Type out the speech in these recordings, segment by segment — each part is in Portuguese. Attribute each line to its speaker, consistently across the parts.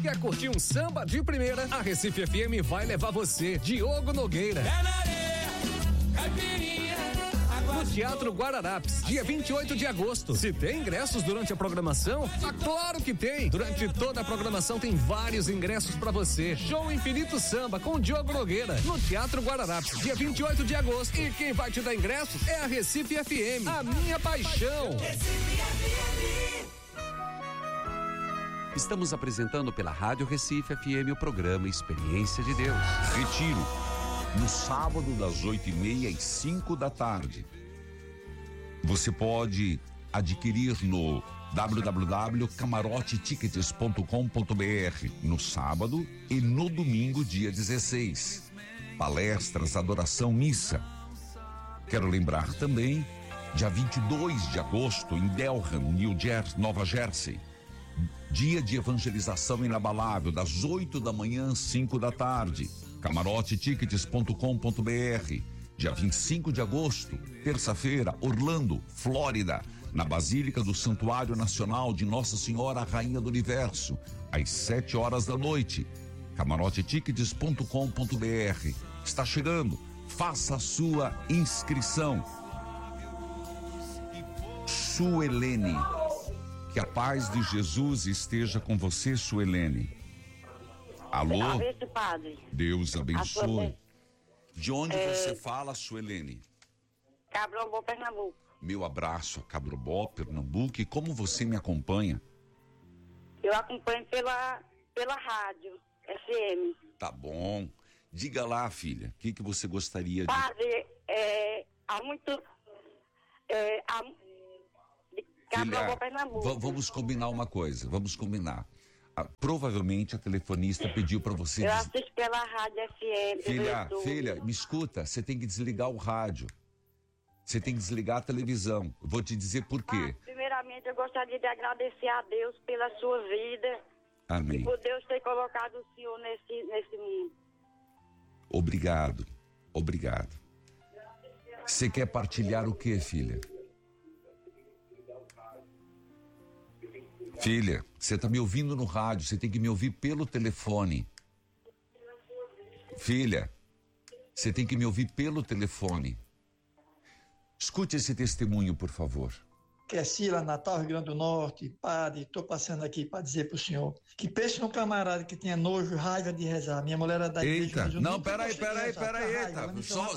Speaker 1: Quer curtir um samba de primeira? A Recife FM vai levar você, Diogo Nogueira. No Teatro Guararapes, dia 28 de agosto. Se tem ingressos durante a programação? Ah, claro que tem! Durante toda a programação tem vários ingressos pra você. Show Infinito Samba com Diogo Nogueira, no Teatro Guararapes, dia 28 de agosto. E quem vai te dar ingressos é a Recife FM, a minha paixão.
Speaker 2: Estamos apresentando pela Rádio Recife FM o programa Experiência de Deus.
Speaker 3: Retiro, no sábado das 8h30 às 5 da tarde. Você pode adquirir no www.camarotetickets.com.br no sábado e no domingo, dia 16. Palestras, adoração, missa. Quero lembrar também, dia 22 de agosto, em Delham, New Jersey, Nova Jersey. Dia de evangelização inabalável, das 8 da manhã às 5 da tarde. camarotetickets.com.br. Dia 25 de agosto, terça-feira, Orlando, Flórida, na Basílica do Santuário Nacional de Nossa Senhora Rainha do Universo, às 7 horas da noite. camarotetickets.com.br. Está chegando, faça a sua inscrição. Suelene, que a paz de Jesus esteja com você, Suelene. Alô?
Speaker 4: Padre.
Speaker 3: Deus abençoe. De onde você fala, Suelene?
Speaker 4: Cabrobó, Pernambuco.
Speaker 3: Meu abraço a Cabrobó, Pernambuco. E como você me acompanha?
Speaker 4: Eu acompanho pela rádio FM.
Speaker 3: Tá bom. Diga lá, filha, o que você gostaria de...
Speaker 4: Padre, há muito... de Cabrobó, Pernambuco.
Speaker 3: Vamos combinar uma coisa, vamos combinar. Provavelmente a telefonista pediu para você...
Speaker 4: Eu assisto pela rádio FM.
Speaker 3: Filha, me escuta, você tem que desligar o rádio. Você tem que desligar a televisão. Eu vou te dizer por quê.
Speaker 4: Primeiramente, eu gostaria de agradecer a Deus pela sua vida.
Speaker 3: Amém.
Speaker 4: E por Deus ter colocado o senhor nesse mundo.
Speaker 3: Obrigado. Você quer partilhar o quê, filha? Filha, você está me ouvindo no rádio, você tem que me ouvir pelo telefone. Filha, você tem que me ouvir pelo telefone. Escute esse testemunho, por favor.
Speaker 5: Que é Sila, Natal, Rio Grande do Norte. Padre, estou passando aqui para dizer para o senhor que pense num camarada que tinha nojo, raiva de rezar. Minha mulher era da igreja.
Speaker 3: Eita, não, peraí. Só,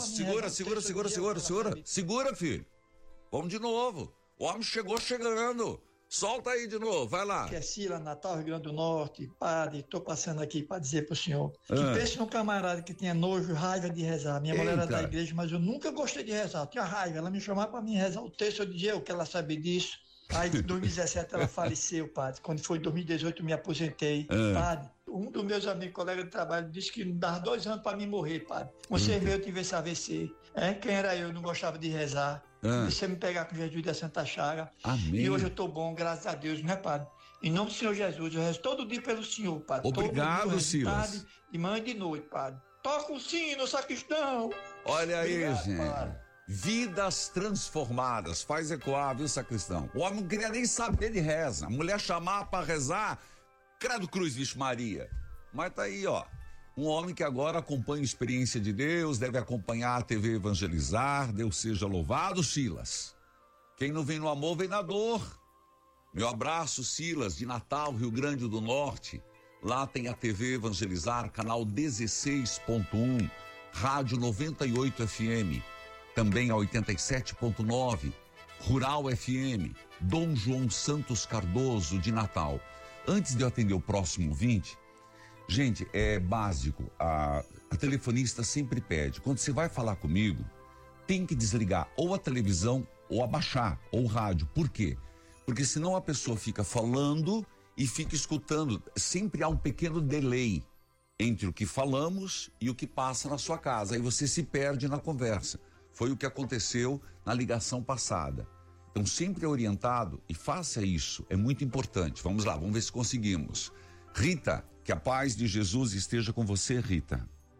Speaker 3: segura, filho. Vamos de novo. O homem chegou chegando. Solta aí de novo, vai lá.
Speaker 5: Que é Sila, Natal, Rio Grande do Norte. Padre, estou passando aqui para dizer para o senhor que pense num camarada que tinha nojo, raiva de rezar. Minha mulher era da igreja, mas eu nunca gostei de rezar. Eu tinha raiva. Ela me chamava para mim rezar o texto, eu dizia que ela sabia disso. Aí em 2017 ela faleceu, padre. Quando foi em 2018 eu me aposentei. Padre, um dos meus amigos, colega de trabalho, disse que dava 2 anos para mim morrer, padre. Você veio, eu tive esse AVC. Quem era eu? Não gostava de rezar. Você me pegar com Jesus da Santa Chaga.
Speaker 3: Amém.
Speaker 5: E hoje eu estou bom, graças a Deus, né, padre? Em nome do Senhor Jesus, eu rezo todo dia pelo Senhor, padre.
Speaker 3: Obrigado,
Speaker 5: todo dia,
Speaker 3: Silas.
Speaker 5: Tarde, de manhã e de noite, padre. Toca o sino, sacristão.
Speaker 3: Olha aí,
Speaker 5: Obrigado,
Speaker 3: gente.
Speaker 5: padre.
Speaker 3: Vidas transformadas. Faz ecoar, viu, sacristão? O homem não queria nem saber de reza. A mulher chamar para rezar. Credo Cruz, Vixe Maria. Mas tá aí, ó. Um homem que agora acompanha a experiência de Deus, deve acompanhar a TV Evangelizar. Deus seja louvado, Silas. Quem não vem no amor, vem na dor. Meu abraço, Silas, de Natal, Rio Grande do Norte. Lá tem a TV Evangelizar, canal 16.1, Rádio 98 FM, também a 87.9, Rural FM, Dom João Santos Cardoso, de Natal. Antes de eu atender o próximo ouvinte, gente, é básico, a telefonista sempre pede, quando você vai falar comigo, tem que desligar ou a televisão ou abaixar, ou o rádio. Por quê? Porque senão a pessoa fica falando e fica escutando. Sempre há um pequeno delay entre o que falamos e o que passa na sua casa. Aí você se perde na conversa. Foi o que aconteceu na ligação passada. Então sempre é orientado e faça isso, é muito importante. Vamos lá, vamos ver se conseguimos. Rita, que a paz de Jesus esteja com você, Rita.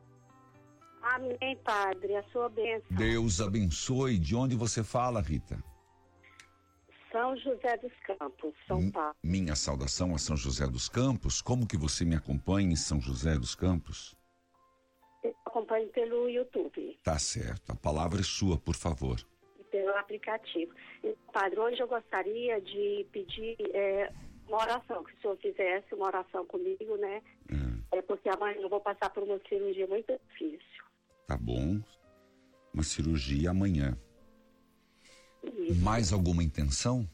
Speaker 4: Amém, padre, a sua bênção.
Speaker 3: Deus abençoe. De onde você fala, Rita?
Speaker 4: São José dos Campos, São Paulo.
Speaker 3: Minha saudação a São José dos Campos. Como que você me acompanha em São José dos Campos?
Speaker 4: Eu acompanho pelo YouTube.
Speaker 3: Tá certo. A palavra é sua, por favor.
Speaker 4: Pelo aplicativo. Padre, hoje eu gostaria de pedir uma oração, que o senhor fizesse uma oração comigo, né? Porque amanhã eu vou passar por uma cirurgia muito difícil.
Speaker 3: Tá bom. Uma cirurgia amanhã.
Speaker 4: Isso.
Speaker 3: Mais alguma intenção?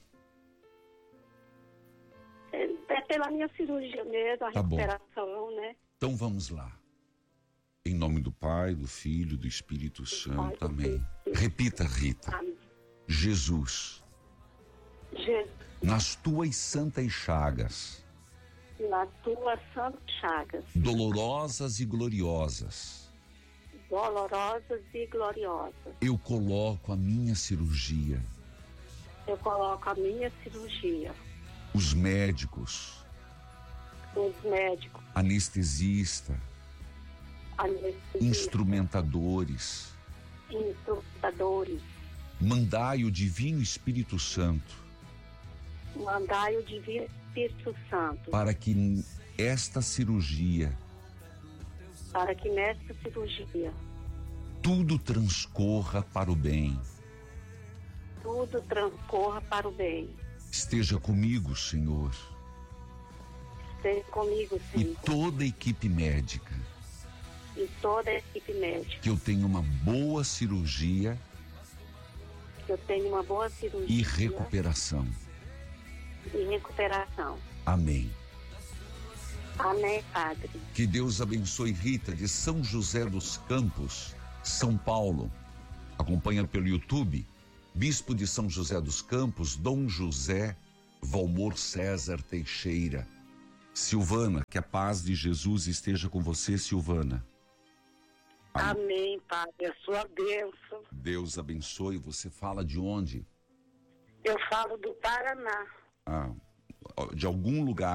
Speaker 4: É pela minha cirurgia mesmo, a
Speaker 3: Tá bom.
Speaker 4: recuperação, né?
Speaker 3: Então vamos lá. Em nome do Pai, do Filho, do Espírito Santo.
Speaker 4: Pai, do
Speaker 3: Amém.
Speaker 4: Filho.
Speaker 3: Repita, Rita.
Speaker 4: Amém.
Speaker 3: Jesus,
Speaker 4: Jesus,
Speaker 3: nas tuas santas chagas,
Speaker 4: nas tuas santas chagas,
Speaker 3: dolorosas e gloriosas,
Speaker 4: dolorosas e gloriosas,
Speaker 3: eu coloco a minha cirurgia.
Speaker 4: eu coloco a minha cirurgia.
Speaker 3: Os médicos,
Speaker 4: Os médicos,
Speaker 3: anestesista,
Speaker 4: anestesistas,
Speaker 3: instrumentadores,
Speaker 4: instrumentadores,
Speaker 3: mandai o Divino Espírito Santo
Speaker 4: mandai o Divino Espírito Santo
Speaker 3: para que esta cirurgia
Speaker 4: para que nesta cirurgia
Speaker 3: tudo transcorra para o bem.
Speaker 4: tudo transcorra para o bem.
Speaker 3: Esteja comigo, Senhor,
Speaker 4: Esteja comigo,
Speaker 3: e
Speaker 4: Senhor,
Speaker 3: toda a equipe médica,
Speaker 4: e toda a equipe médica,
Speaker 3: que eu tenha uma boa cirurgia
Speaker 4: que eu tenha uma boa cirurgia
Speaker 3: e recuperação.
Speaker 4: e recuperação.
Speaker 3: Amém.
Speaker 4: Amém, Padre.
Speaker 3: Que Deus abençoe Rita de São José dos Campos, São Paulo. Acompanha pelo YouTube, Bispo de São José dos Campos, Dom José Valmor César Teixeira. Silvana, que a paz de Jesus esteja com você, Silvana.
Speaker 4: Amém, Padre. A sua bênção.
Speaker 3: Deus abençoe. Você fala de onde?
Speaker 4: Eu falo do Paraná.
Speaker 3: De algum lugar